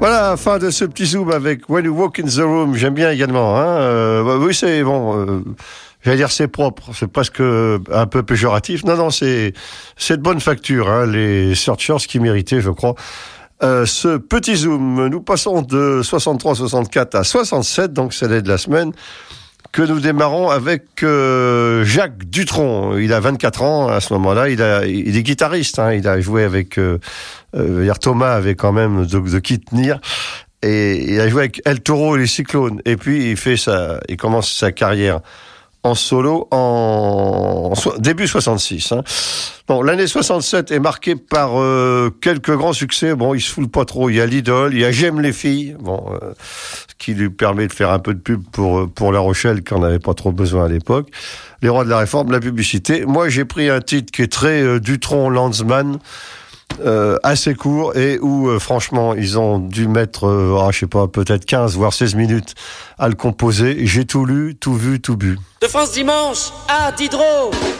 Voilà, fin de ce petit zoom avec When You Walk in the Room. J'aime bien également. Oui, c'est bon. J'allais dire c'est propre. C'est presque un peu péjoratif. Non, c'est de bonne facture. Les Searchers qui méritaient, je crois, ce petit zoom. Nous passons de 63, 64 à 67, donc c'est l'aide de la semaine, que nous démarrons avec Jacques Dutronc. Il a 24 ans à ce moment-là. Il est guitariste. Il a joué avec Thomas avait quand même de qui tenir. Et il a joué avec El Toro et les Cyclones. Et puis il commence sa carrière en solo en début 66. Bon, l'année 67 est marquée par quelques grands succès. Bon, il se fout pas trop. Il y a l'Idole, il y a J'aime les filles. Bon, qui lui permet de faire un peu de pub pour La Rochelle, qu'on n'avait pas trop besoin à l'époque. Les Rois de la Réforme, la publicité. Moi, j'ai pris un titre qui est très Dutronc Landsman, assez court, et où franchement ils ont dû mettre je sais pas, peut-être 15 voire 16 minutes à le composer. J'ai tout lu, tout vu, tout bu. De France dimanche à Diderot.